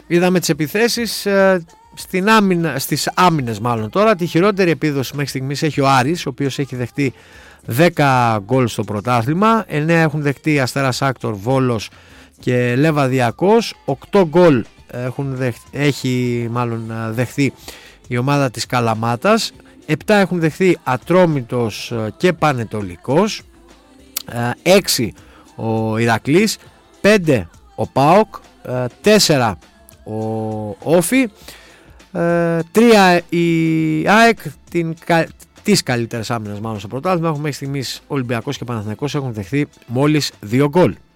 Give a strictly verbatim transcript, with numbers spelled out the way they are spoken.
Είδαμε τις επιθέσεις ε, στην άμυνα, στις άμυνες μάλλον τώρα. Τη χειρότερη επίδοση μέχρι στιγμής έχει ο Άρης, ο οποίος έχει δεχτεί δέκα γκολ στο πρωτάθλημα. εννέα έχουν δεχτεί Αστέρας Άκτορ, Βόλος και Λεβαδιακός. οκτώ γκολ έχουν δεχ, έχει μάλλον δεχθεί η ομάδα της Καλαμάτας. επτά έχουν δεχθεί Ατρόμητος και Πανετολικός. έξι ο Ηρακλής, πέντε ο ΠΑΟΚ, τέσσερα ο Όφι, τρία η ΑΕΚ, την, τις καλύτερες άμυνες μάλλον στο πρωτάθλημα. Έχουμε μέχρι στιγμής Ολυμπιακός και Παναθηναϊκός έχουν δεχθεί μόλις δύο γκολ.